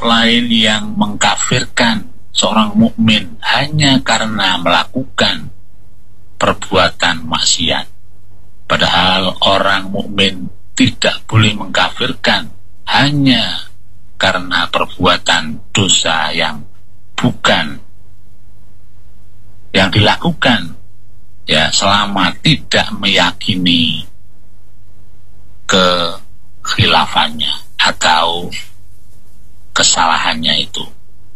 lain yang mengkafirkan seorang mukmin hanya karena melakukan perbuatan maksiat. Padahal orang mukmin tidak boleh mengkafirkan hanya karena perbuatan dosa yang bukan yang dilakukan, ya, selama tidak meyakini kekhilafannya atau kesalahannya itu.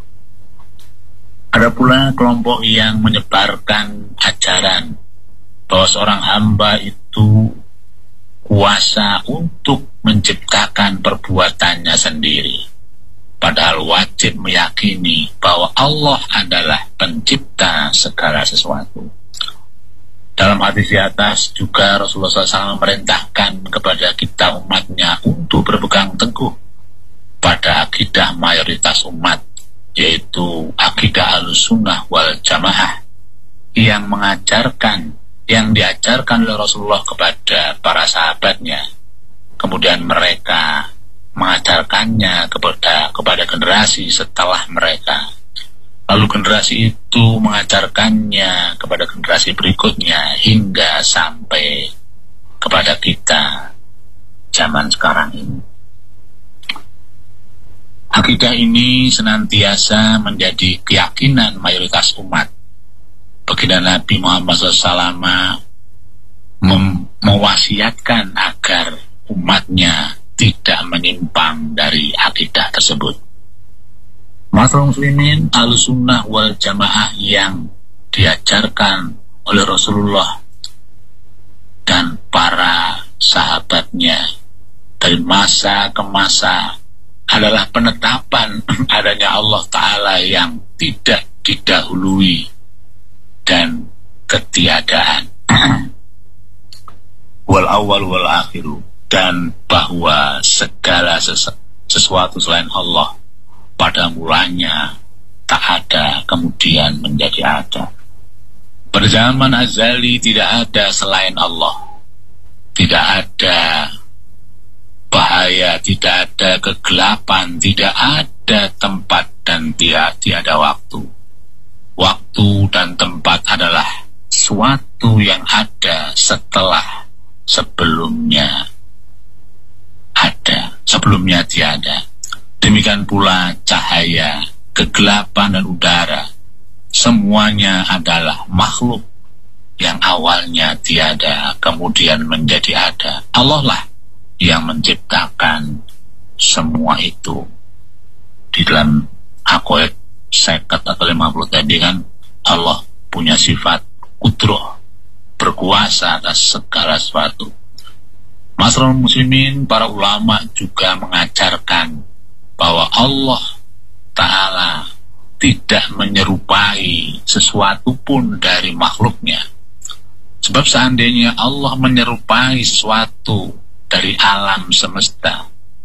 Ada pula kelompok yang menyebarkan ajaran bahwa seorang hamba itu kuasa untuk menciptakan perbuatannya sendiri, padahal wajib meyakini bahwa Allah adalah pencipta segala sesuatu. Dalam hadis di atas juga Rasulullah SAW memerintahkan kepada kita umatnya untuk berpegang teguh pada akidah mayoritas umat, yaitu akidah Ahlussunnah wal Jamaah, yang diajarkan oleh Rasulullah kepada para sahabatnya, kemudian mereka mengajarkannya kepada generasi setelah mereka. Lalu generasi itu mengajarkannya kepada generasi berikutnya hingga sampai kepada kita zaman sekarang ini. Akidah ini senantiasa menjadi keyakinan mayoritas umat. Baginda Nabi Muhammad SAW mewasiatkan agar umatnya tidak menyimpang dari akidah tersebut. Masyarakat muslimin, Ahlussunnah wal Jamaah yang diajarkan oleh Rasulullah dan para sahabatnya dari masa ke masa adalah penetapan adanya Allah Ta'ala yang tidak didahului dan ketiadaan wal awal wal akhiru, dan bahwa segala sesuatu selain Allah pada mulanya tak ada kemudian menjadi ada. Pada zaman azali tidak ada selain Allah, tidak ada bahaya, tidak ada kegelapan, tidak ada tempat dan tiada waktu. Waktu dan tempat adalah suatu yang ada setelah sebelumnya ada, sebelumnya tiada. Demikian pula cahaya, kegelapan dan udara, semuanya adalah makhluk yang awalnya tiada kemudian menjadi ada. Allah lah yang menciptakan semua itu. Di dalam Aqaid 50 atau 50 tadi kan, Allah punya sifat qudrah, berkuasa atas segala sesuatu. Masyarakat muslimin, para ulama juga mengajarkan bahwa Allah Ta'ala tidak menyerupai sesuatu pun dari makhluknya. Sebab seandainya Allah menyerupai sesuatu dari alam semesta,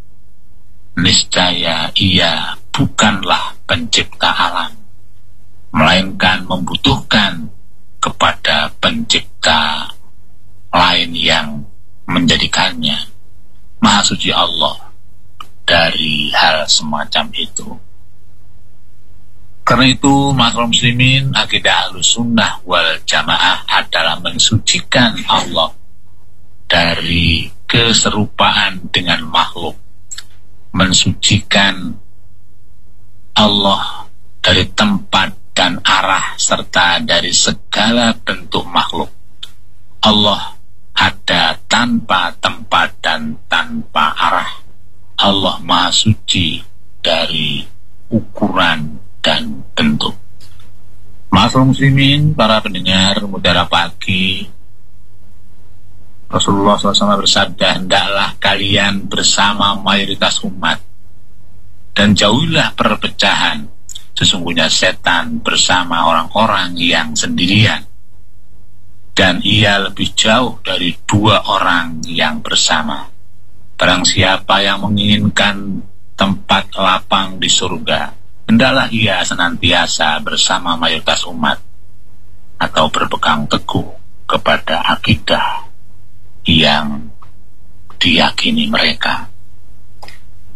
niscaya ia bukanlah pencipta alam, melainkan membutuhkan kepada pencipta lain yang menjadikannya. Maha suci Allah dari hal semacam itu. Karena itu, masyarakat muslimin, akidah Ahlussunnah wal Jamaah adalah mensucikan Allah dari keserupaan dengan makhluk, mensucikan Allah dari tempat dan arah serta dari segala bentuk makhluk. Allah ada tanpa tempat dan tanpa arah. Allah Maha Suci dari ukuran dan bentuk. Masyaallah muslimin, para pendengar Mutiara Pagi, Rasulullah SAW bersabda, hendaklah kalian bersama mayoritas umat dan jauhilah perpecahan. Sesungguhnya setan bersama orang-orang yang sendirian, dan ia lebih jauh dari dua orang yang bersama. Barang siapa yang menginginkan tempat lapang di surga, hendaklah ia senantiasa bersama mayoritas umat atau berpegang teguh kepada akidah yang diyakini mereka.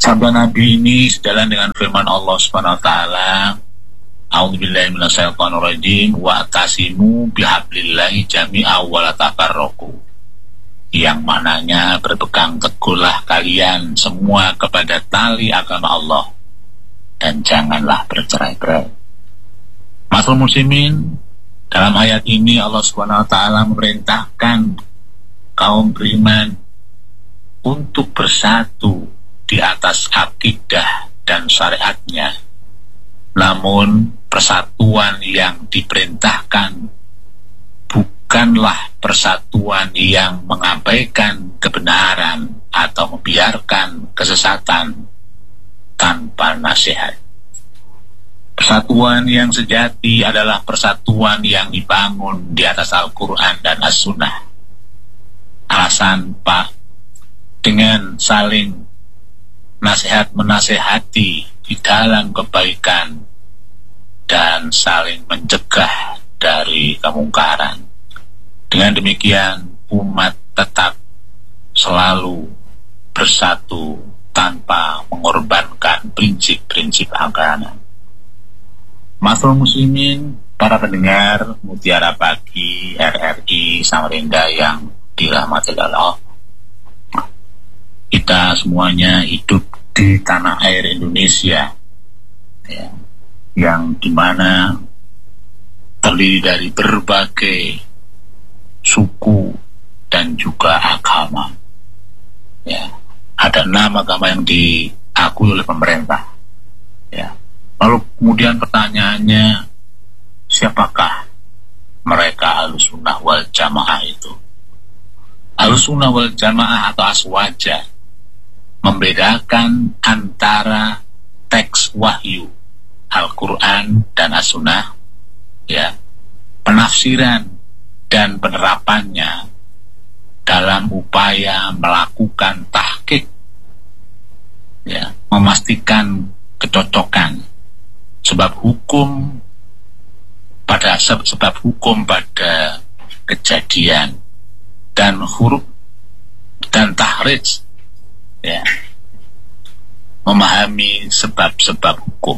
Sabda Nabi ini sejalan dengan firman Allah Subhanahu wa taala, A'udzubillahi minasyaitonirrajim, wa tasimu bihablillahi jami'a wa la tafarraqu. Yang mananya berpegang teguhlah kalian semua kepada tali agama Allah dan janganlah bercerai-berai. Masul muslimin, dalam ayat ini Allah Subhanahu wa taala memerintahkan kaum beriman untuk bersatu di atas akidah dan syariatnya. Namun persatuan yang diperintahkan bukanlah persatuan yang mengabaikan kebenaran atau membiarkan kesesatan tanpa nasihat. Persatuan yang sejati adalah persatuan yang dibangun di atas Al-Quran dan As-Sunnah. Alasan Pak, dengan saling nasihat-menasehati di dalam kebaikan dan saling mencegah dari kemungkaran. Dengan demikian umat tetap selalu bersatu tanpa mengorbankan prinsip-prinsip agama. Masyaallah muslimin, para pendengar Mutiara Pagi RRI Samarinda yang dirahmati Allah, kita semuanya hidup di tanah air Indonesia, ya, yang dimana terdiri dari berbagai suku dan juga agama. Ya, ada 6 agama yang diakui oleh pemerintah. Ya. Lalu kemudian pertanyaannya, siapakah mereka Ahlussunnah wal Jamaah itu? Ahlussunnah wal Jamaah atau Aswaja membedakan antara teks wahyu Al-Quran dan As-Sunnah, ya, penafsiran dan penerapannya dalam upaya melakukan tahqiq, ya, memastikan kecocokan sebab hukum pada kejadian dan huruf dan tahrij, ya, memahami sebab-sebab hukum.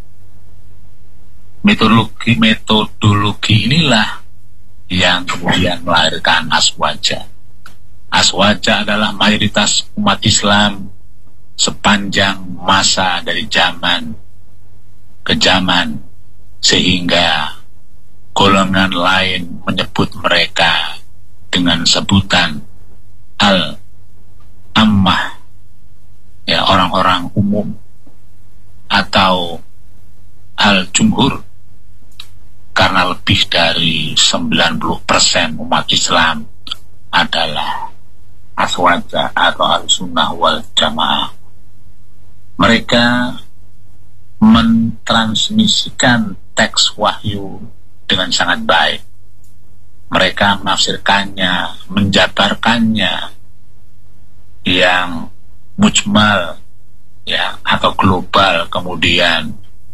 Metodologi inilah yang kemudian melahirkan Aswaja. Aswaja adalah mayoritas umat Islam sepanjang masa dari zaman ke zaman, sehingga golongan lain menyebut mereka dengan sebutan al-ammah, ya, orang-orang umum, atau al-jumhur, karena lebih dari 90% umat Islam adalah Aswaja atau Ahlussunnah wal Jamaah. Mereka mentransmisikan teks wahyu dengan sangat baik. Mereka menafsirkannya, menjabarkannya yang mujmal, ya, atau global, kemudian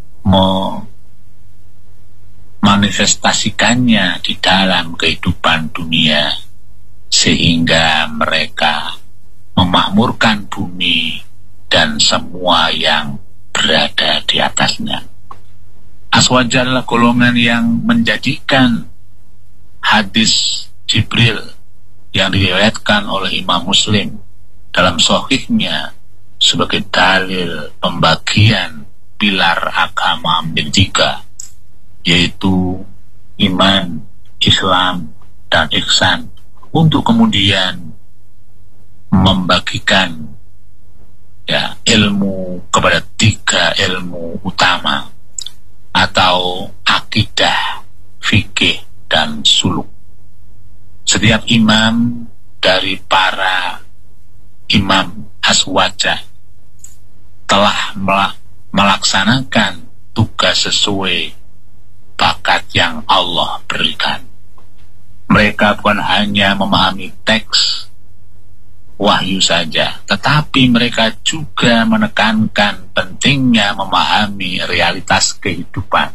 manifestasikannya di dalam kehidupan dunia, sehingga mereka memakmurkan bumi dan semua yang berada di atasnya. Aswaja adalah golongan yang menjadikan hadis Jibril yang diriwayatkan oleh Imam Muslim dalam sahihnya sebagai dalil pembagian pilar agama menjadi 3, yaitu iman, Islam, dan ihsan, untuk kemudian membagikan, ya, ilmu kepada 3 ilmu utama atau akidah, fikih, dan suluk. Setiap imam dari para imam Aswaja telah melaksanakan tugas sesuai bakat yang Allah berikan. Mereka bukan hanya memahami teks wahyu saja, tetapi mereka juga menekankan pentingnya memahami realitas kehidupan.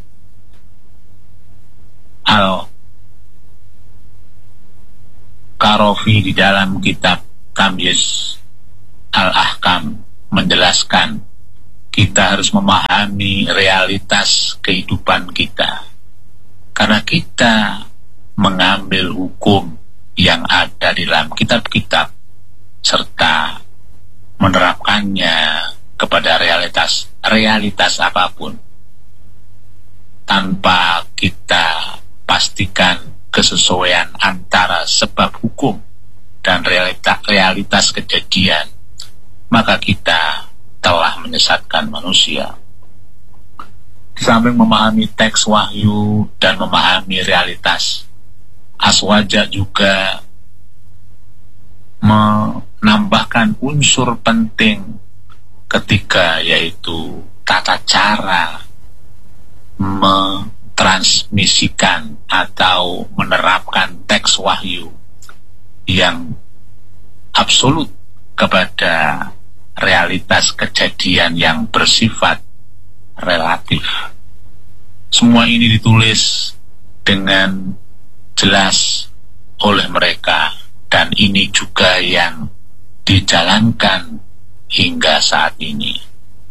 Al-Karofi di dalam kitab Tamyiz Al-Ahkam menjelaskan kita harus memahami realitas kehidupan kita, karena kita mengambil hukum yang ada di dalam kitab-kitab serta menerapkannya kepada realitas apapun tanpa kita pastikan kesesuaian antara sebab hukum dan realitas kejadian, maka kita telah menyesatkan manusia. Di samping memahami teks wahyu dan memahami realitas, Aswaja juga menambahkan unsur penting ketika, yaitu tata cara mentransmisikan atau menerapkan teks wahyu yang absolut kepada realitas kejadian yang bersifat relatif. Semua ini ditulis dengan jelas oleh mereka, dan ini juga yang dijalankan hingga saat ini.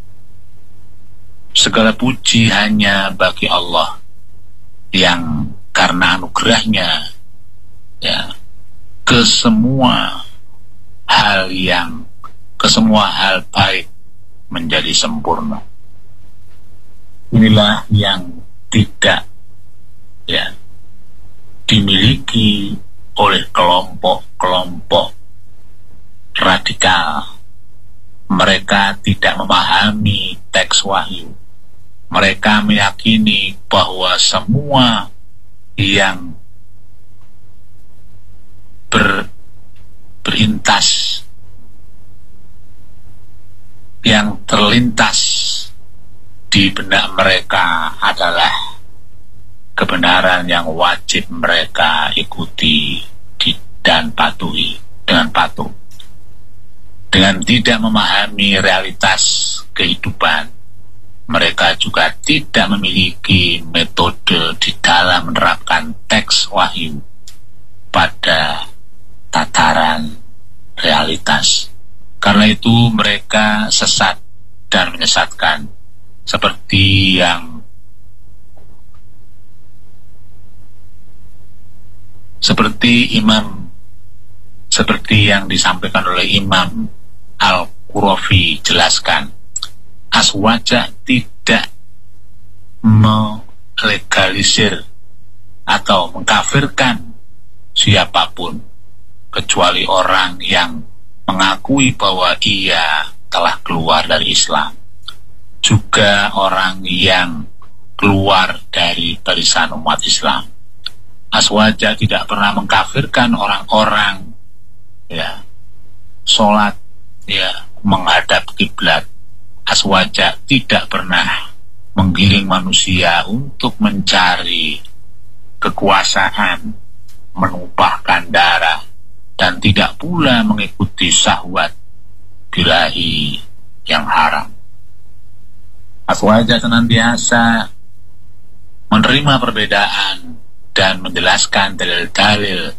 Segala puji hanya bagi Allah yang karena anugerahnya ya ke semua hal baik menjadi sempurna. Inilah yang tidak dimiliki oleh kelompok-kelompok radikal. Mereka tidak memahami teks wahyu. Mereka meyakini bahwa semua yang berintas, yang terlintas di benak mereka adalah kebenaran yang wajib mereka ikuti dan patuhi dengan patuh. Dengan tidak memahami realitas kehidupan, mereka juga tidak memiliki metode di dalam menerapkan teks wahyu pada tataran realitas. Karena itu mereka sesat dan menyesatkan, seperti yang disampaikan oleh Imam Al-Qurafi jelaskan. Aswaja tidak melegalisir atau mengkafirkan siapapun kecuali orang yang mengakui bahwa ia telah keluar dari Islam, juga orang yang keluar dari barisan umat Islam. Aswaja tidak pernah mengkafirkan orang-orang sholat menghadap kiblat. Aswaja tidak pernah menggiring manusia untuk mencari kekuasaan, menumpahkan darah, dan tidak pula mengikuti syahwat birahi yang haram. Aswaja senantiasa menerima perbedaan dan menjelaskan dalil-dalil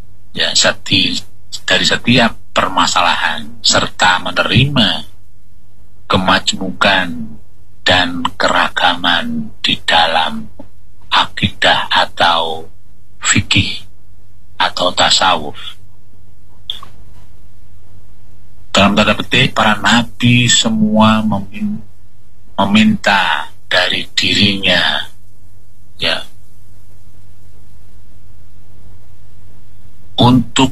dari setiap permasalahan, serta menerima kemajmukan dan keragaman di dalam akidah atau fikih atau tasawuf. Dalam tanda petik, para nabi semua meminta dari dirinya untuk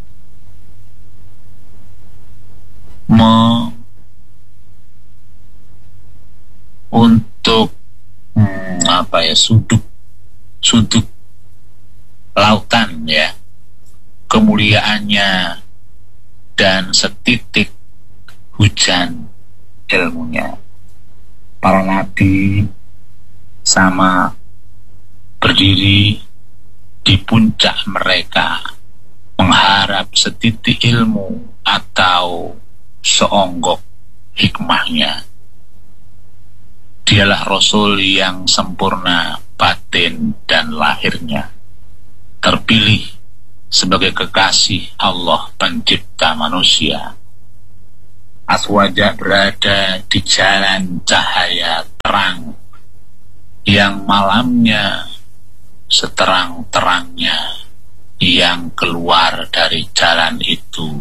sudut lautan kemuliaannya dan setitik hujan ilmunya. Para nabi sama berdiri di puncak mereka, mengharap setitik ilmu atau seonggok hikmahnya. Dialah Rasul yang sempurna batin dan lahirnya, terpilih sebagai kekasih Allah pencipta manusia. Aswaja berada di jalan cahaya terang yang malamnya seterang-terangnya. Yang keluar dari jalan itu,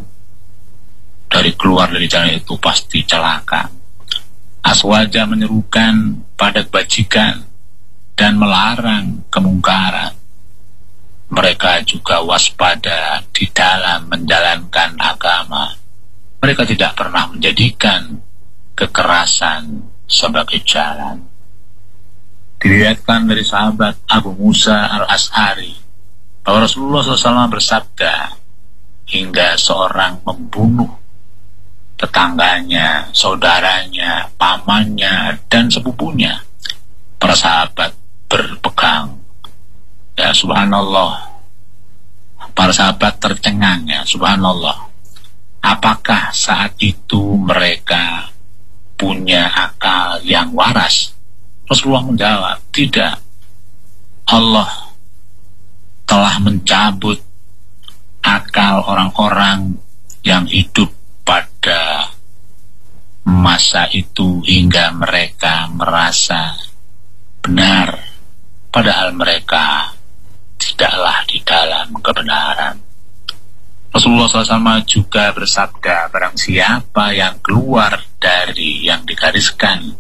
pasti celaka. Aswaja menyerukan pada kebajikan dan melarang kemungkaran. Mereka juga waspada di dalam menjalankan agama. Mereka tidak pernah menjadikan kekerasan sebagai jalan. Diriwayatkan dari sahabat Abu Musa al-Ash'ari bahwa Rasulullah SAW bersabda, hingga seorang membunuh tetangganya, saudaranya, pamannya, dan sepupunya, para sahabat berpegang. Ya subhanallah, para sahabat tercengang, ya subhanallah. Apakah saat itu mereka punya akal yang waras? Rasulullah menjawab, tidak. Allah telah mencabut akal orang-orang yang hidup pada masa itu hingga mereka merasa benar, padahal mereka tidaklah di dalam kebenaran. Rasulullah SAW juga bersabda, barang siapa yang keluar dari yang digariskan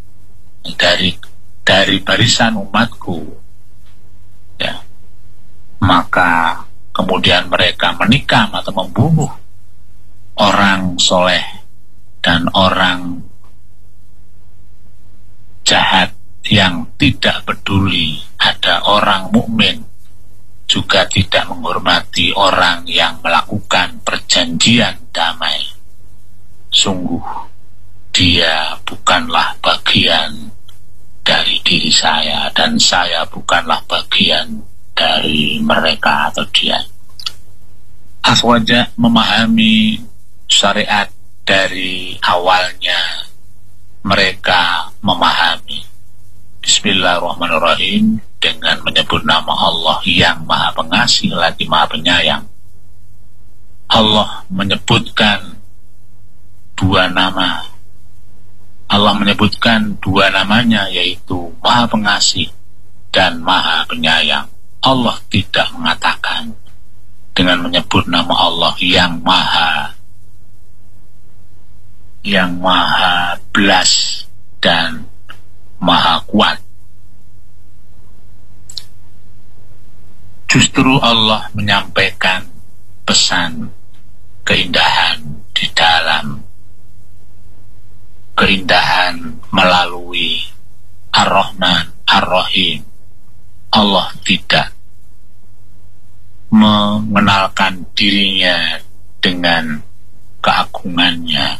dari barisan umatku, ya, maka kemudian mereka menikam atau membunuh orang soleh dan orang jahat yang tidak peduli ada orang mukmin, juga tidak menghormati orang yang melakukan perjanjian damai. Sungguh dia bukanlah bagian dari diri saya, dan saya bukanlah bagian dari mereka atau dia. Aswaja memahami syariat dari awalnya. Mereka memahami Bismillahirrahmanirrahim dengan menyebut nama Allah yang Maha Pengasih lagi Maha Penyayang. Allah menyebutkan dua nama. Allah menyebutkan dua namanya, yaitu Maha Pengasih dan Maha Penyayang. Allah tidak mengatakan dengan menyebut nama Allah yang maha belas dan maha kuat. Justru Allah menyampaikan pesan keindahan di dalam keindahan melalui Ar-Rahman Ar-Rahim. Allah tidak mengenalkan dirinya dengan keagungannya.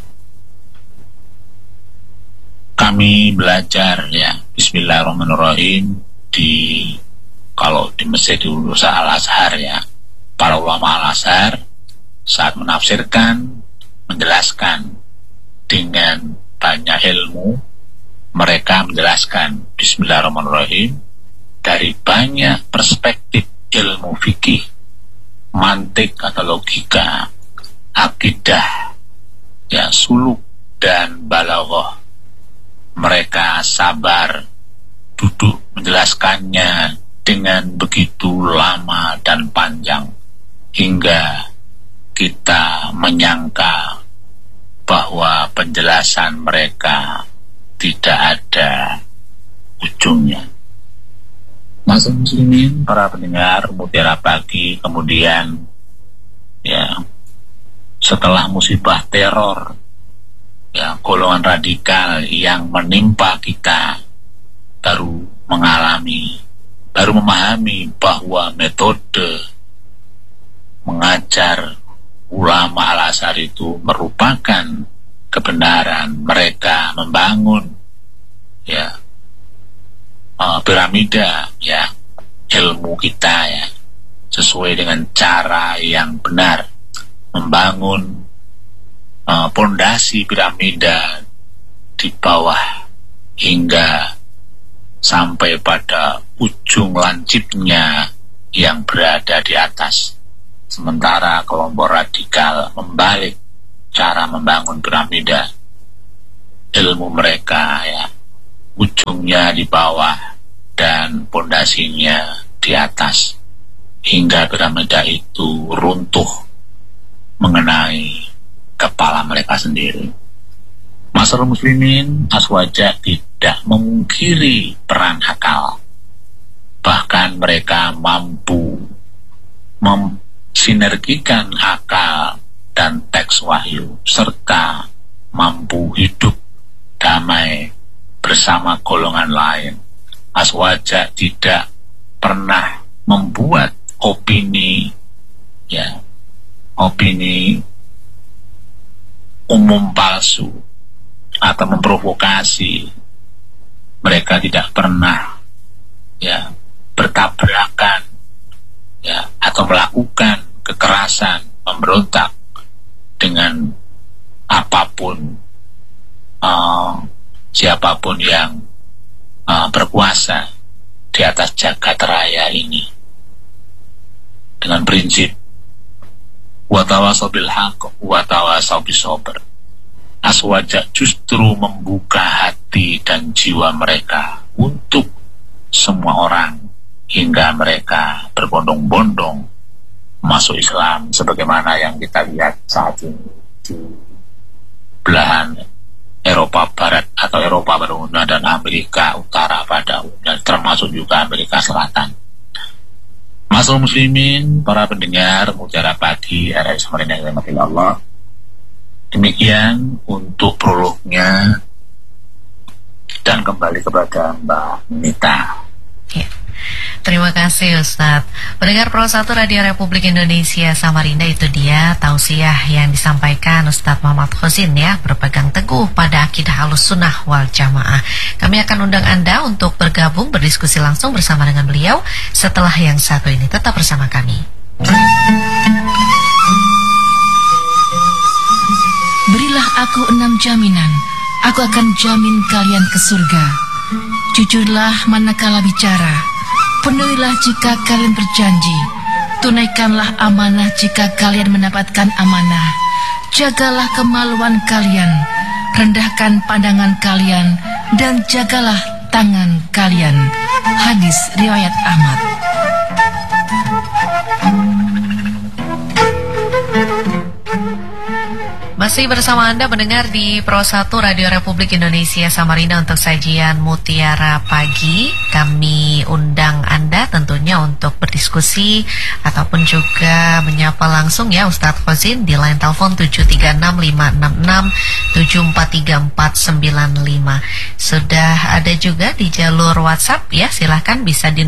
Kami belajar, ya, Bismillahirrahmanirrahim, kalau di masjid di Urusa Al-Azhar, ya, para ulama Al-Azhar saat menafsirkan, menjelaskan dengan banyak ilmu, mereka menjelaskan Bismillahirrahmanirrahim dari banyak perspektif ilmu fikih, mantik atau logika, akidah, ya, suluk dan balaghah. Mereka sabar duduk menjelaskannya dengan begitu lama dan panjang hingga kita menyangka bahwa penjelasan mereka tidak ada ujungnya. Mas muslimin, para pendengar Mutiara Pagi, kemudian, ya, setelah musibah teror, ya, golongan radikal yang menimpa kita, baru memahami bahwa metode mengajar ulama Al-Azhar itu merupakan kebenaran. Mereka membangun, ya, piramida, ya, ilmu kita, ya, sesuai dengan cara yang benar, membangun pondasi piramida di bawah hingga sampai pada ujung lancipnya yang berada di atas. Sementara kelompok radikal membalik cara membangun piramida. Ilmu mereka ya ujungnya di bawah dan pondasinya di atas, hingga piramida itu runtuh mengenai kepala mereka sendiri. Masyarakat muslimin, Aswaja tidak memungkiri peran akal. Bahkan mereka mampu mensinergikan akal dan teks wahyu, serta mampu hidup damai bersama golongan lain. Aswaja tidak pernah membuat opini umum palsu atau memprovokasi. Mereka tidak pernah bertabrakan atau melakukan kekerasan, memberontak dengan apapun, siapapun yang berkuasa di atas jagat raya ini, dengan prinsip watawasau bil haqq watawasau bis sabr. Aswaja justru membuka hati dan jiwa mereka untuk semua orang, hingga mereka berbondong-bondong masuk Islam, sebagaimana yang kita lihat saat ini di belahan Eropa Barat atau Eropa Bermuda dan Amerika Utara pada umumnya, termasuk juga Amerika Selatan. Masyaallah muslimin, para pendengar Mutiara Pagi RRI Samarinda yang dirahmati Allah. Demikian untuk prolognya, dan kembali kepada Mbak Nita. Ya. Terima kasih Ustadz. Pendengar Pro 1 Radio Republik Indonesia Samarinda, itu dia tausiah yang disampaikan Ustadz Muhammad Khosin ya, berpegang teguh pada akidah Ahlussunnah wal Jamaah. Kami akan undang Anda untuk bergabung berdiskusi langsung bersama dengan beliau setelah yang satu ini. Tetap bersama kami. Berilah aku 6 jaminan, aku akan jamin kalian ke surga. Jujurlah manakala bicara, penuhilah jika kalian berjanji, tunaikanlah amanah jika kalian mendapatkan amanah, jagalah kemaluan kalian, rendahkan pandangan kalian, dan jagalah tangan kalian. Hadis riwayat Ahmad. Masih bersama Anda mendengar di Pro 1 Radio Republik Indonesia Samarinda untuk sajian Mutiara Pagi. Kami undang Anda tentunya untuk berdiskusi ataupun juga menyapa langsung ya Ustadz Khosin di line telepon 736-566-743495. Sudah ada juga di jalur WhatsApp ya, silahkan bisa di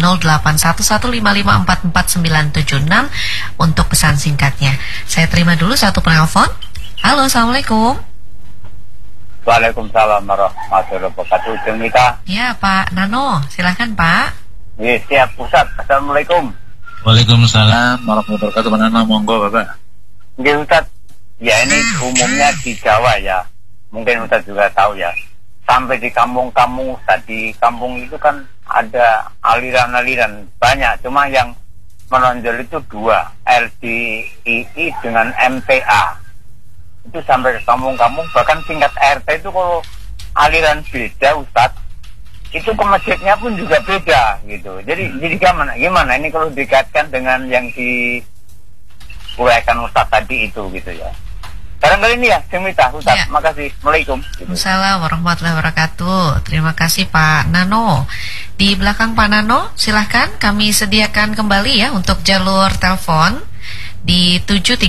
081155449976 untuk pesan singkatnya. Saya terima dulu satu penelpon. Halo, Assalamualaikum. Waalaikumsalam warahmatullahi wabarakatuh. Jemita. Ya, Pak Nano, silahkan Pak. Ya, siap Ustaz. Assalamualaikum. Waalaikumsalam warahmatullahi wabarakatuh. Pak Nano, monggo Bapak. Oke Ustaz. Ya ini umumnya di Jawa ya. Mungkin Ustaz juga tahu ya. Sampai di kampung-kampung Ustaz, di kampung itu kan ada aliran-aliran banyak. Cuma yang menonjol itu dua, LDII dengan MTA. Itu sampai ke kampung-kampung, bahkan tingkat RT itu kalau aliran beda Ustadz, itu ke masjidnya pun juga beda gitu. Jadi gimana ini kalau dikaitkan dengan yang diuraikan Ustadz tadi itu gitu ya. Barangkali ini ya, Semita Ustadz, ya. Makasih. Assalamualaikum. Assalamualaikum warahmatullahi wabarakatuh. Terima kasih Pak Nano. Di belakang Pak Nano, silahkan kami sediakan kembali ya untuk jalur telepon di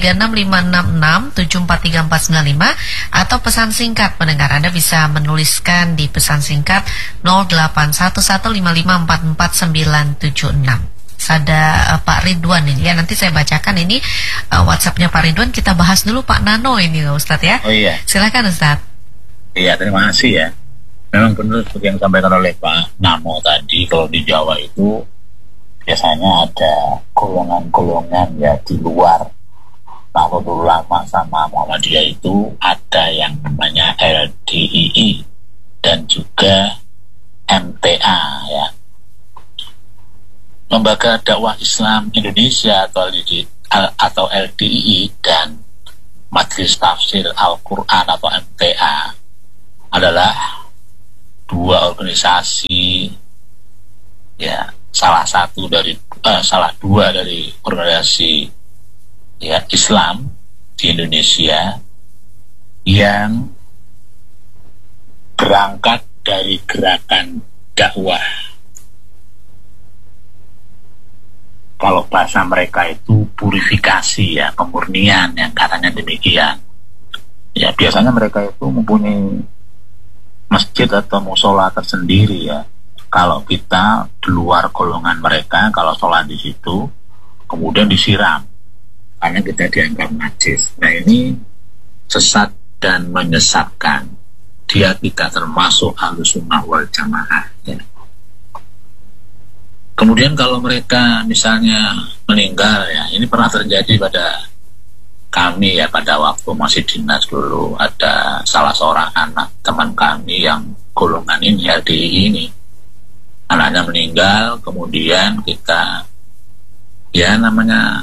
736-566-743495 atau pesan singkat pendengar. Anda bisa menuliskan di pesan singkat 081155449976. Ada Pak Ridwan ini ya, nanti saya bacakan ini WhatsAppnya Pak Ridwan. Kita bahas dulu Pak Nano ini Ustadz ya. Oh iya. Silakan Ustadz. Iya, terima kasih ya. Memang benar seperti yang disampaikan oleh Pak Nano tadi, kalau di Jawa itu biasanya ada golongan-golongan ya di luar Nahdlatul Ulama sama Muhammadiyah, itu ada yang namanya LDII dan juga MTA ya, Lembaga Dakwah Islam Indonesia atau LDII dan Majelis Tafsir Al-Quran atau MTA adalah dua organisasi, ya, salah dua dari organisasi, ya, Islam di Indonesia yang berangkat dari gerakan dakwah. Kalau bahasa mereka itu purifikasi, ya, pemurnian, yang katanya demikian. Ya, biasanya mereka itu mempunyai masjid atau musola tersendiri, ya. Kalau kita di luar golongan mereka, kalau sholat di situ, kemudian disiram, karena kita dianggap najis. Nah, ini sesat dan menyesatkan. Dia tidak termasuk Ahlussunnah wal Jamaah, ya. Kemudian kalau mereka misalnya meninggal, ya, ini pernah terjadi pada kami, ya, pada waktu masih dinas dulu. Ada salah seorang anak teman kami yang golongan ini, LDI ini, anaknya meninggal, kemudian kita, ya, namanya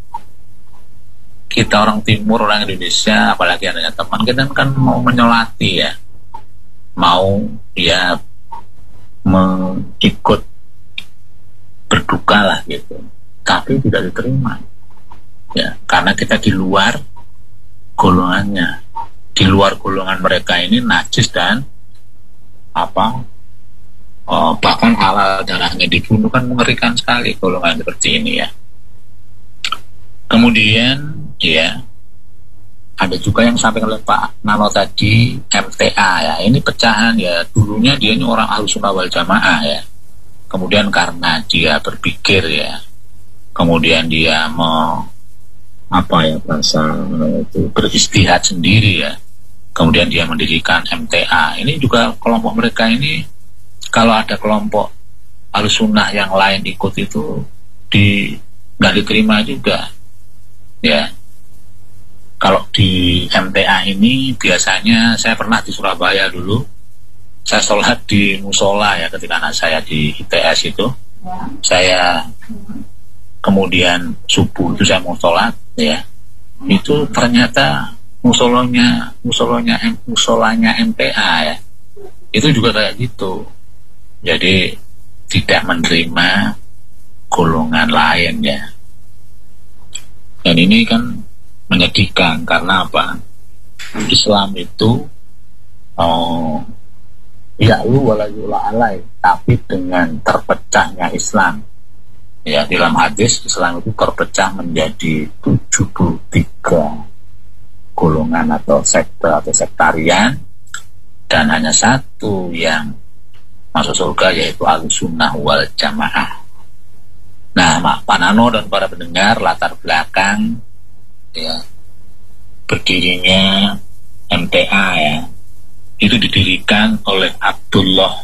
kita orang timur, orang Indonesia, apalagi adanya teman kita kan mau menyolati, ya, mau, ya, mengikut berduka lah gitu, tapi tidak diterima, ya, karena kita di luar golongannya, di luar golongan mereka ini najis dan bahkan halal darahnya dibunuh, kan mengerikan sekali golongan seperti ini, ya. Kemudian, ya, ada juga yang sampai oleh Pak Nano tadi, MTA, ya, ini pecahan, ya, dulunya dia ini orang Ahlussunnah wal Jamaah, ya. Kemudian karena dia berpikir, ya, kemudian dia beristihad sendiri, ya, kemudian dia mendirikan MTA. Ini juga kelompok mereka ini, kalau ada kelompok Ahlussunnah yang lain ikut itu nggak diterima juga, ya. Kalau di MTA ini biasanya, saya pernah di Surabaya dulu, saya sholat di musola, ya, ketika anak saya di ITS itu, saya kemudian subuh itu saya mau sholat, ya, itu ternyata musolanya MTA, ya, itu juga kayak gitu. Jadi tidak menerima golongan lain, ya. Dan ini kan menyedihkan, karena apa? Islam itu ya'lu wa la yu'la alai, tapi dengan terpecahnya Islam, ya, dalam hadis Islam itu terpecah menjadi 73 golongan atau sekte atau sektarian, dan hanya satu yang masuk surga, yaitu Ahlussunnah wal Jamaah. Nah, Pak Nano dan para pendengar, latar belakang, ya, berdirinya MTA, ya, itu didirikan oleh Abdullah,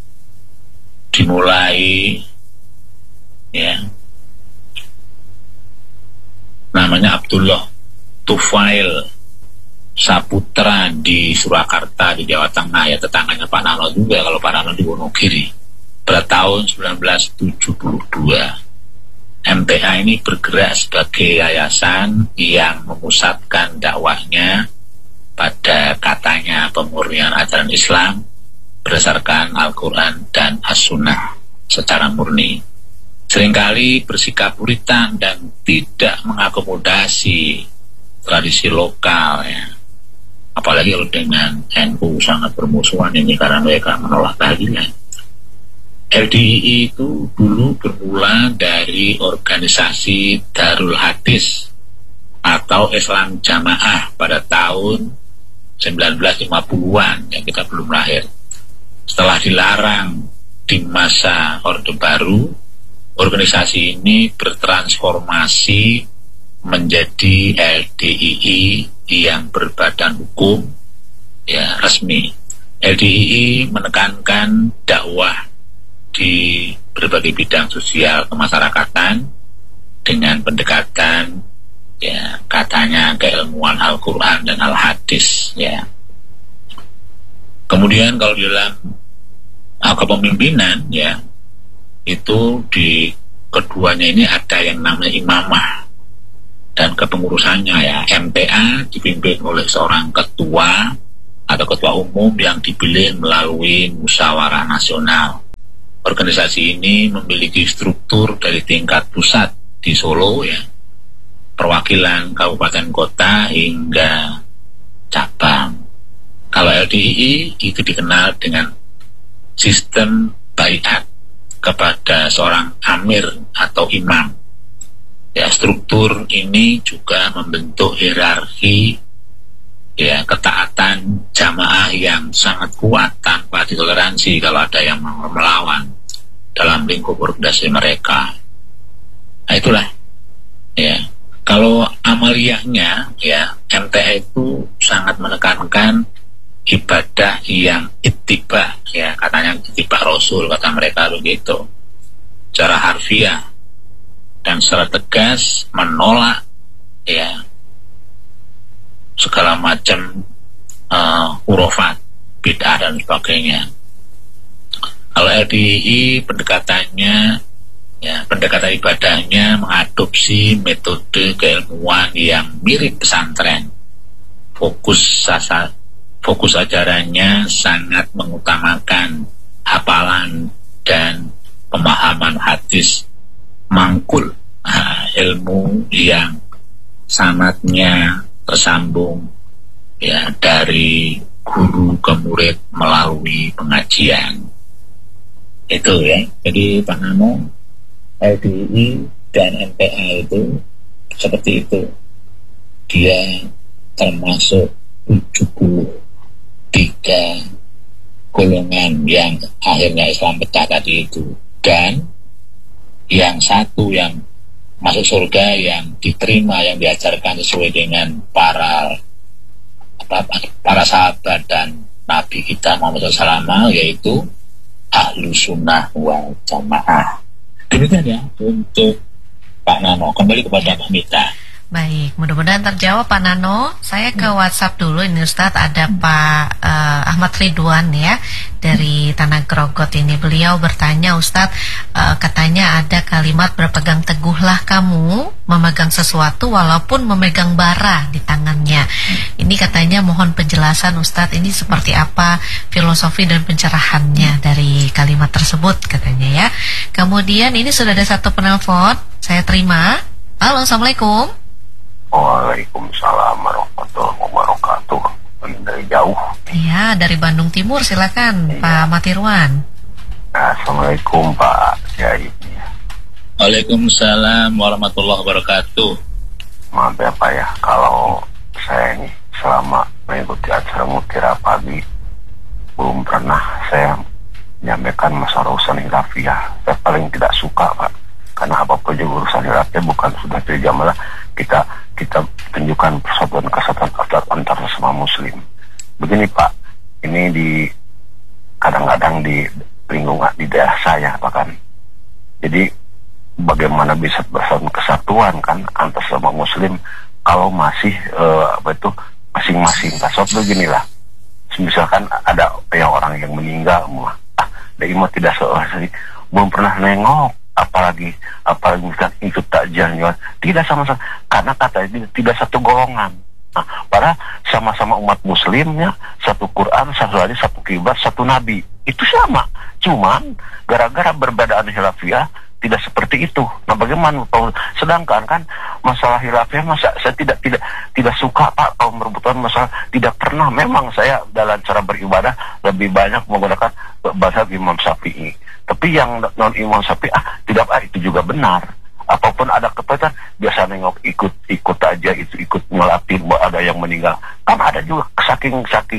dimulai, ya, namanya Abdullah Tufail Saputra di Surakarta di Jawa Tengah, ya, tetangganya Pak Nano juga, kalau Pak Nano di Wonogiri, pada tahun 1972. MTA ini bergerak sebagai yayasan yang memusatkan dakwahnya pada katanya pemurnian ajaran Islam berdasarkan Al-Quran dan As-Sunnah secara murni. Seringkali bersikap puritan dan tidak mengakomodasi tradisi lokal, ya. Apalagi kalau dengan NU sangat bermusuhan ini, karena mereka menolak tahlilan. LDII itu dulu bermula dari organisasi Darul Hadis atau Islam Jamaah pada tahun 1950-an, yang kita belum lahir. Setelah dilarang di masa Orde Baru, organisasi ini bertransformasi menjadi LDII yang berbadan hukum, ya, resmi. LDII menekankan dakwah di berbagai bidang sosial kemasyarakatan dengan pendekatan, ya, katanya keilmuan Al-Quran dan Al-Hadis, ya. Kemudian kalau di dalam kepemimpinan, ya, itu di keduanya ini ada yang namanya imamah, dan dengan kepengurusannya ya. MTA dipimpin oleh seorang ketua atau ketua umum yang dipilih melalui musyawarah nasional. Organisasi ini memiliki struktur dari tingkat pusat di Solo ya, perwakilan kabupaten kota hingga cabang. Kalau LDII itu dikenal dengan sistem baiat kepada seorang amir atau imam. Ya, struktur ini juga membentuk hierarki ya, ketaatan jamaah yang sangat kuat tanpa ditoleransi kalau ada yang melawan dalam lingkup organisasi mereka. Nah, itulah ya. Kalau amaliyahnya ya, MTA itu sangat menekankan ibadah yang ittiba ya, katanya ittiba Rasul, kata mereka begitu, secara harfiah dan secara tegas menolak ya segala macam hurufat, bid'ah dan sebagainya. Kalau LDII pendekatannya ya, pendekatan ibadahnya mengadopsi metode keilmuan yang mirip pesantren. Fokus ajarannya sangat mengutamakan hafalan dan pemahaman hadis mangkul, ilmu yang sanadnya tersambung ya, dari guru ke murid melalui pengajian. Itu ya. Jadi Pak Nano, LDII dan MTA itu seperti itu. Dia termasuk 73 golongan yang akhirnya Islam pecah tadi itu. Dan yang satu yang masuk surga, yang diterima, yang diajarkan sesuai dengan para sahabat dan Nabi kita Muhammad SAW, yaitu Ahlu Sunnah wal Jamaah. Demikian ya untuk Pak Nano. Kembali kepada Pak Mita. Baik, mudah-mudahan terjawab Pak Nano. Saya ke WhatsApp dulu ini Ustadz. Ada Pak Ahmad Ridwan ya, dari Tanah Grogot ini. Beliau bertanya Ustadz, katanya ada kalimat berpegang teguhlah kamu memegang sesuatu walaupun memegang bara di tangannya. Ini katanya mohon penjelasan Ustadz, ini seperti apa filosofi dan pencerahannya dari kalimat tersebut katanya ya. Kemudian ini sudah ada satu penelpon, saya terima. Halo, Assalamualaikum. Waalaikumsalam warahmatullahi wabarakatuh. Dari jauh. Iya, dari Bandung Timur, silakan Pak Matirwan. Assalamualaikum Pak Kiai. Waalaikumsalam warahmatullahi wabarakatuh. Maaf ya Pak ya, kalau saya ini selama mengikuti acara Mutiara Pagi belum pernah saya menyampaikan masalah urusan hilafiyah. Saya paling tidak suka Pak, karena apapun juga urusan hilafiyah bukan sudah terjamalah kita tunjukkan persatuan kesatuan antar sesama muslim. Begini Pak, ini di kadang-kadang di lingkungan di daerah saya bahkan, jadi bagaimana bisa bersatu kesatuan kan antar sesama muslim kalau masih masing-masing kasut beginilah. Misalkan ada yang orang yang meninggal, dari mau tidak seorang belum pernah nengok, apalagi misalkan ikut takjiah, tidak sama-sama, karena katanya tidak satu golongan. Nah, para sama-sama umat muslimnya, satu Quran, satu hadis, satu kiblat, satu nabi, itu sama. Cuman gara-gara perbedaan hilafiyah tidak seperti itu. Nah, bagaimana? Sedangkan kan masalah hilafiyah, saya tidak suka Pak kalau merebutkan masalah. Tidak pernah. Memang saya dalam cara beribadah lebih banyak menggunakan bahasa Imam Syafi'i. Tapi yang non Imam Syafi'i tidak, itu juga benar. Apapun ada kepetan, biasa nengok ikut aja, itu ikut ngelatin bahwa ada yang meninggal. Kan ada juga saking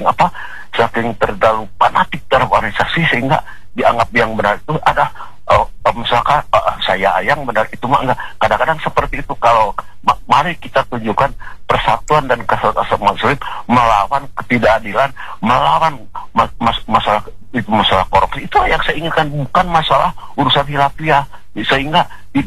terlalu fanatik terhadap organisasi sehingga dianggap yang benar itu ada. Misalkan saya yang benar itu mah enggak. Kadang-kadang seperti itu. Kalau mari kita tunjukkan persatuan dan kesatuan muslim melawan ketidakadilan, melawan masalah korupsi. Itu yang saya inginkan, bukan masalah urusan hilafiyah, sehingga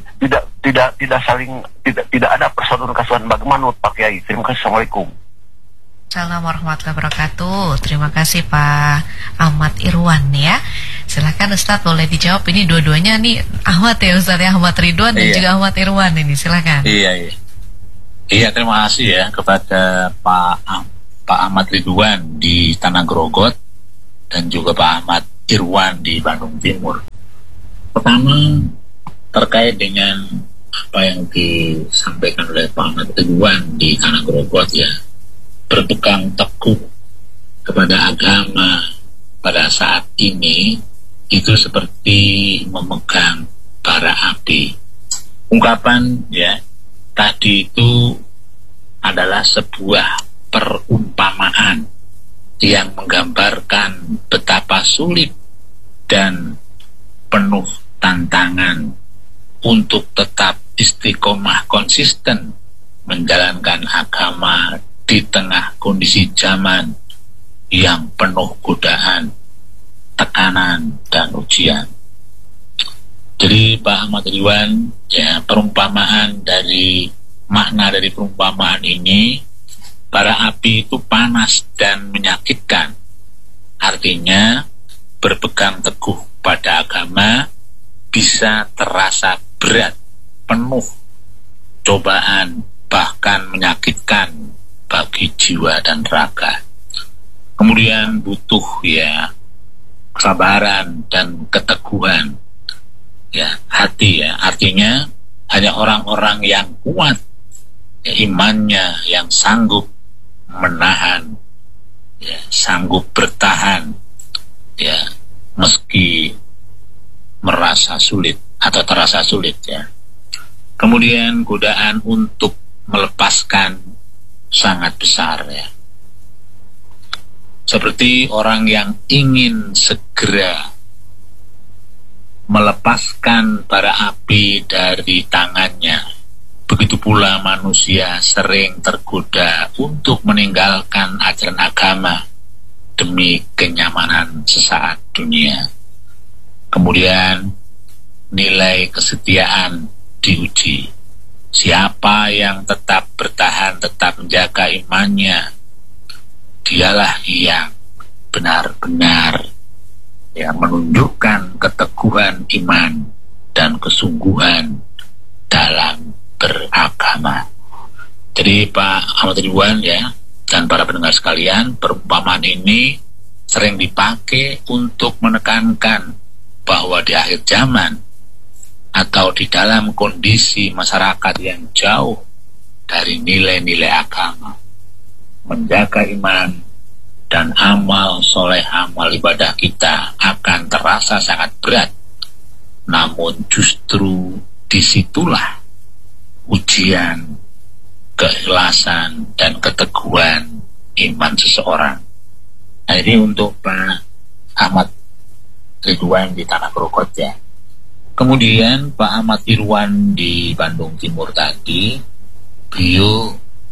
tidak ada persatuan kesatuan. Bagaimana Pak Kiai? Terima kasih. Assalamualaikum. Assalamualaikum warahmatullahi wabarakatuh. Terima kasih Pak Ahmad Irwan ya. Silakan Ustadz, boleh dijawab. Ini dua-duanya nih Ahmad ya Ustadz ya, Ahmad Ridwan dan juga Ahmad Irwan ini. Silakan. Iya. Iya, terima kasih ya kepada Pak Ahmad Ridwan di Tanah Grogot dan juga Pak Ahmad Irwan di Bandung Timur. Pertama, terkait dengan apa yang disampaikan oleh Pak Ahmad Ridwan di Tanah Grogot ya, berpegang teguh kepada agama pada saat ini itu seperti memegang bara api. Ungkapan ya tadi itu adalah sebuah perumpamaan yang menggambarkan betapa sulit dan penuh tantangan untuk tetap istiqomah konsisten menjalankan agama di tengah kondisi zaman yang penuh godaan, tekanan, dan ujian. Jadi Pak Ahmad Ridwan, ya, makna dari perumpamaan ini, bara api itu panas dan menyakitkan. Artinya berpegang teguh pada agama bisa terasa berat, penuh cobaan, bahkan menyakitkan bagi jiwa dan raga. Kemudian butuh ya kesabaran dan keteguhan ya hati ya, artinya hanya orang-orang yang kuat ya, imannya, yang sanggup menahan ya, sanggup bertahan ya meski merasa sulit atau terasa sulit ya. Kemudian godaan untuk melepaskan sangat besar ya, seperti orang yang ingin segera melepaskan bara api dari tangannya. Begitu pula manusia sering tergoda untuk meninggalkan ajaran agama demi kenyamanan sesaat dunia. Kemudian nilai kesetiaan diuji. Siapa yang tetap bertahan, tetap menjaga imannya, dialah yang benar-benar yang menunjukkan keteguhan iman dan kesungguhan dalam beragama. Jadi Pak Ahmad Ridwan ya dan para pendengar sekalian, perumpamaan ini sering dipakai untuk menekankan bahwa di akhir zaman atau di dalam kondisi masyarakat yang jauh dari nilai-nilai agama, menjaga iman dan amal soleh, amal ibadah kita akan terasa sangat berat. Namun justru disitulah ujian, keikhlasan, dan keteguhan iman seseorang. Nah, ini untuk Pak Ahmad Ridwan di Tanah Grogot ya. Kemudian Pak Ahmad Irwan di Bandung Timur tadi, beliau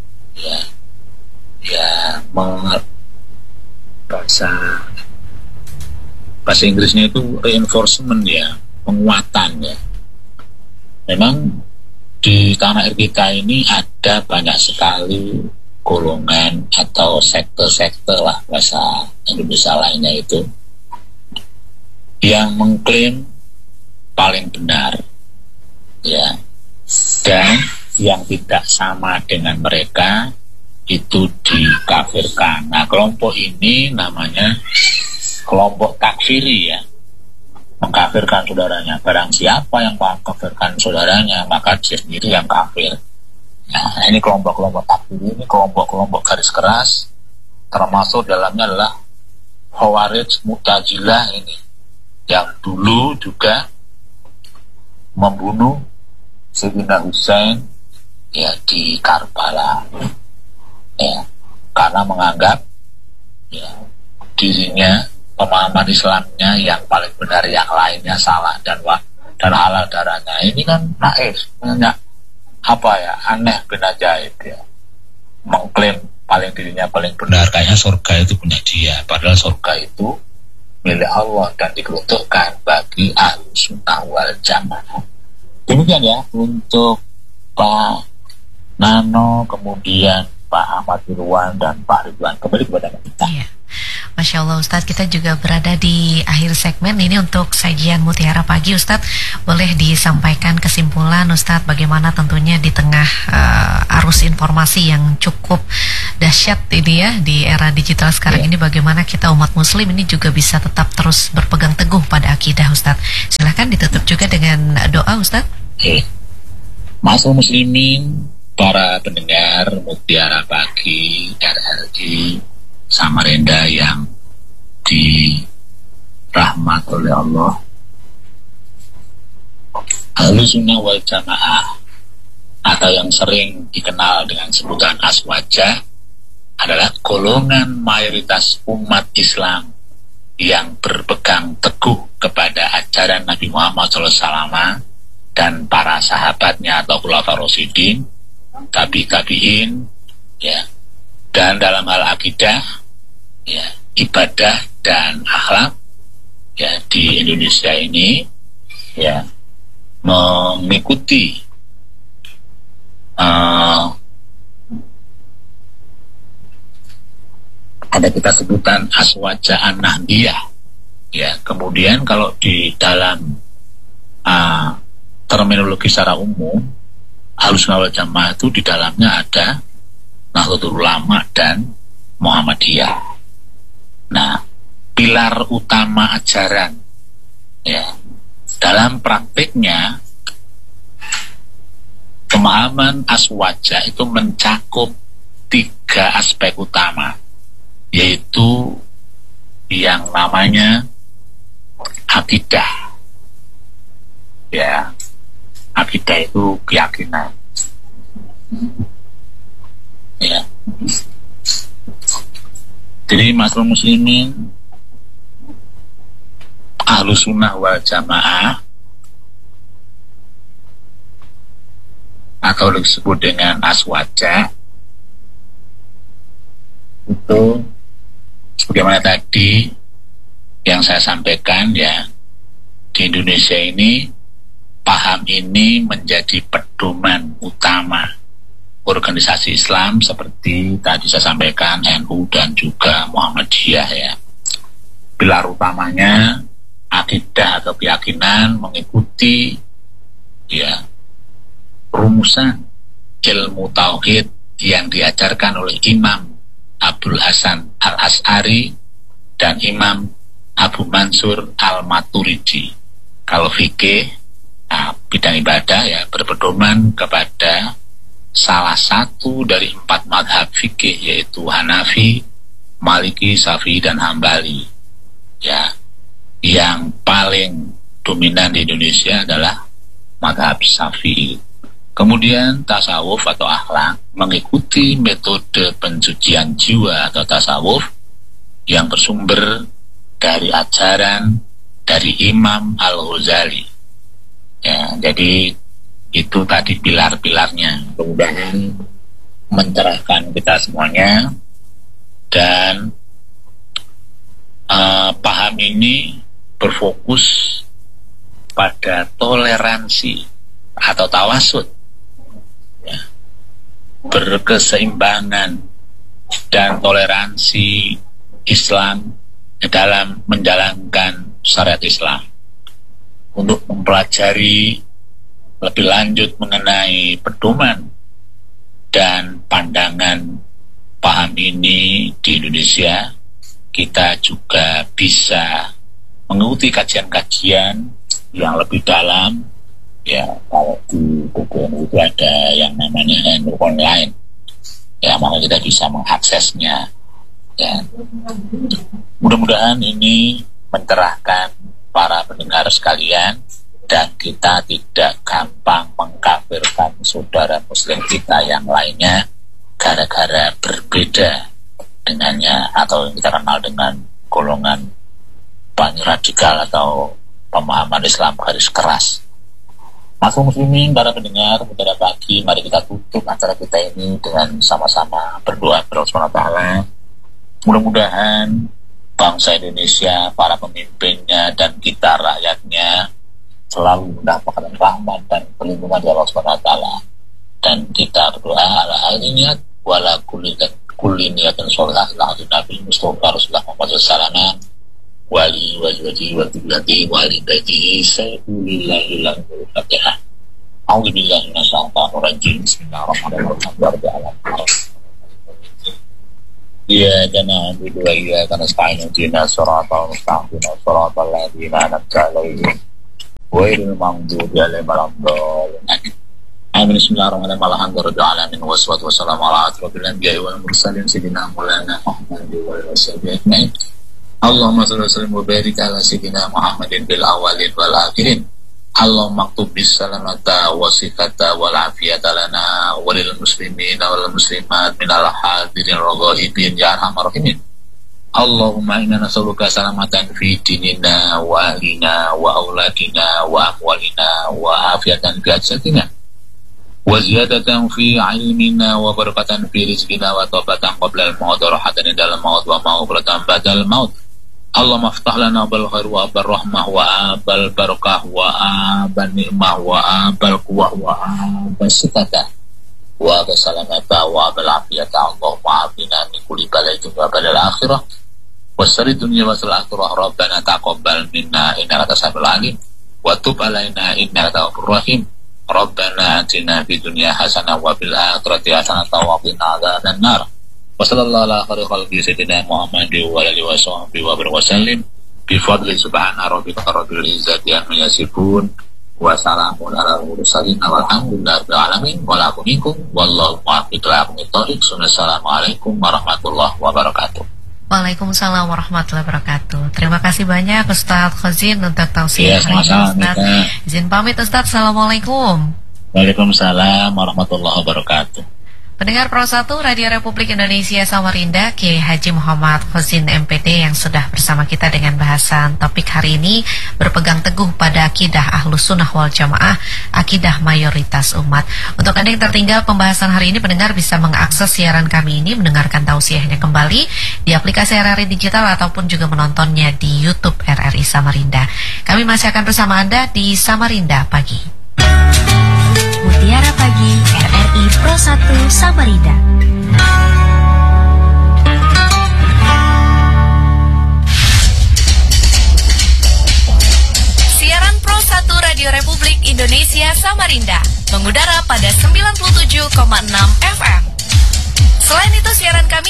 bahasa Inggrisnya itu reinforcement ya, penguatan ya. Memang di tanah air kita ini ada banyak sekali golongan atau sekte-sekte lah bahasa Indonesia lainnya itu yang mengklaim paling benar ya, dan yang tidak sama dengan mereka itu dikafirkan. Nah, kelompok ini namanya kelompok takfiri ya, mengkafirkan saudaranya. Barang siapa yang mengkafirkan saudaranya, maka dia sendiri yang kafir. Nah, ini kelompok-kelompok takfiri ini kelompok-kelompok garis keras, termasuk dalamnya adalah Khawarij Mu'tazilah ini, yang dulu juga membunuh Sayyidina Husain ya di Karbala. Ya, karena menganggap ya, dirinya, pemahaman Islamnya yang paling benar, yang lainnya salah dan halal darahnya. Ini kan naif, aneh bin ajaib ya, mengklaim dirinya paling benar, kayaknya surga itu punya dia, padahal surga itu milik Allah dan diperuntukkan bagi ahli sunnah wal jamaah. Demikian ya untuk Pak Nano, kemudian Pak Pak Ahmad Irwan dan Pak Ridwan. Kembali kepada kita. Iya. Masya Allah Ustadz, kita juga berada di akhir segmen ini untuk sajian Mutiara Pagi. Ustadz, boleh disampaikan kesimpulan Ustadz, bagaimana tentunya di tengah arus informasi yang cukup dahsyat ini ya, di era digital sekarang ini, bagaimana kita umat muslim ini juga bisa tetap terus berpegang teguh pada akidah Ustadz. Silahkan ditutup juga dengan doa Ustadz. Masyaallah muslimin, para pendengar Mutiara Pagi RRI Samarinda yang dirahmat oleh Allah, Ahlussunnah wal Jamaah atau yang sering dikenal dengan sebutan Aswaja adalah golongan mayoritas umat Islam yang berpegang teguh kepada ajaran Nabi Muhammad SAW dan para sahabatnya atau khulafaur rasyidin, tabi'in, ya. Dan dalam hal akidah, ya, ibadah dan akhlak, ya, di Indonesia ini, ya, mengikuti ada kita sebutan Aswaja an-Nahdiyah, ya. Kemudian kalau di dalam terminologi secara umum, Ahlussunnah wal Jamaah itu di dalamnya ada Nahdlatul Ulama dan Muhammadiyah. Nah, pilar utama ajaran, ya, dalam praktiknya pemahaman Aswaja itu mencakup 3 aspek utama, yaitu yang namanya akidah, ya. Akidah itu keyakinan, ya. Jadi masyaallah muslimin, Ahlussunnah wal Jamaah atau disebut dengan Aswaja itu sebagaimana tadi yang saya sampaikan, ya, di Indonesia ini paham ini menjadi pedoman utama organisasi Islam seperti tadi saya sampaikan NU dan juga Muhammadiyah, ya. Pilar utamanya akidah atau keyakinan mengikuti, ya, rumusan ilmu tauhid yang diajarkan oleh Imam Abdul Hasan Al-Asy'ari dan Imam Abu Mansur Al-Maturidi. Kalau fikih, bidang ibadah, ya, berpedoman kepada salah satu dari 4 madhab fikih, yaitu Hanafi, Maliki, Syafi'i, dan Hambali, ya. Yang paling dominan di Indonesia adalah madhab Syafi'i. Kemudian tasawuf atau akhlak mengikuti metode pensucian jiwa atau tasawuf yang bersumber dari ajaran dari Imam Al-Ghazali, ya. Jadi itu tadi pilar-pilarnya. Mudah-mudahan mencerahkan kita semuanya. Dan paham ini berfokus pada toleransi atau tawasud, ya, berkeseimbangan dan toleransi Islam dalam menjalankan syariat Islam, untuk mempelajari lebih lanjut mengenai pedoman dan pandangan paham ini di Indonesia. Kita juga bisa mengikuti kajian-kajian yang lebih dalam, ya. Kalau di buku itu ada yang namanya NU Online, ya, maka kita bisa mengaksesnya, ya. Mudah-mudahan ini mencerahkan para pendengar sekalian, dan kita tidak gampang mengkafirkan saudara muslim kita yang lainnya gara-gara berbeda dengannya, atau yang kita kenal dengan golongan paling radikal atau pemahaman Islam garis keras. Masyaallah muslimin, para pendengar Mutiara Pagi, mari kita tutup acara kita ini dengan sama-sama berdoa kepada Allah Subhanahu wa taala. Mudah-mudahan bangsa Indonesia, para pemimpinnya, dan kita rakyatnya selalu mendapatkan rahmat dan perlindungan dari Allah Subhanahu wa taala. Dan kita berdoa ala hal niat wala kulli niyatin sholihah ila Nabi Mustafa Rasulullah Muhammad sallallahu wali wajhi wa qiblati wa ali baitihi sayyidil Fatihah. A'udzu billahi minasyaitonir rajim. Bismillahirrahmanirrahim. Ya jana bidu ya kana sa'in dina siratal mustaqim siratal ladzina an'amta 'alaihim ghairil maghdubi 'alaihim waladdallin. Amin. Bismillahirrahmanirrahim. Alhamdulillahirabbil alamin wassalatu wassalamu ala asyrofil anbiya'i wal mursalin sayyidina Maulana Muhammadin wa alihi wasallam. Allahumma shalli wa sallim wa barik ala sayyidina Muhammadin bil awwalin wal akhirin. Allahumma maktub bis salamata wa sifata wal afiyata lana wa lil muslimin wal muslimat minal hadirin raghaibin ya arhamar rahimin. Allahumma inna nas'aluka salamatan fi dinina wa ahlina wa auladina wa amwalina wa afiyatan fi ajsadina wa ziyadatan fi ilmina wa barakatan fi rizqina wa taubatan qabla al-maut wa rahatan indal maut wa maghfiratan ba'dal maut. Allahumma aftah lana bil khair wa bil rahmah wa abal barakah wa abal ni'mah wa abal quwwah wa abal sitata wa abal salamata wa abal afiyata. Allahumma afina min kulli bala'in wa balal akhirah wa sari dunya wa sal akhirah. Rabbana taqabbal minna innaka samiul alim wa tub alaina innaka tawwabur rahim. Rabbana atina fid dunya hasanah wa fil akhirati hasanah wa qina adzaban nar. Wa sallallahu ala khairi khalqi sayyidina Muhammadin wa alihi washabbihi wa barik bi fadli subhana rabbika rabbil izzati amma yasifun wa salamun ala mursalin walhamdulillahi rabbil alamin wa la minkum wallahu muwaffiq ila aqwamit thoriq. Assalamualaikum warahmatullahi wabarakatuh. Waalaikumsalam warahmatullahi wabarakatuh. Terima kasih banyak Ustadz Khozin untuk tausiah hari ini Ustadz. Izin pamit Ustadz. Assalamualaikum. Waalaikumsalam warahmatullahi wabarakatuh. Pendengar Pro 1 Radio Republik Indonesia Samarinda, Kiai Haji Muhammad Khozin MPD yang sudah bersama kita dengan bahasan topik hari ini, berpegang teguh pada akidah Ahlus Sunnah wal Jamaah, akidah mayoritas umat. Untuk Anda yang tertinggal pembahasan hari ini, pendengar bisa mengakses siaran kami ini, mendengarkan tausiahnya kembali di aplikasi RRI Digital ataupun juga menontonnya di YouTube RRI Samarinda. Kami masih akan bersama Anda di Samarinda Pagi. Mutiara Pagi RRI Pro 1 Samarinda. Siaran Pro 1 Radio Republik Indonesia Samarinda mengudara pada 97,6 FM. Selain itu siaran kami